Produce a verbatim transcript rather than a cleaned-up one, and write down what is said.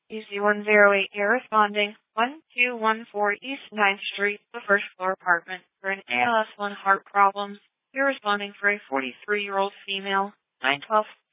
E Z one zero eight, you're responding. one two one four East ninth Street, the first floor apartment, for an A L S one heart problems. You're responding for a forty-three-year-old female. nine twelve.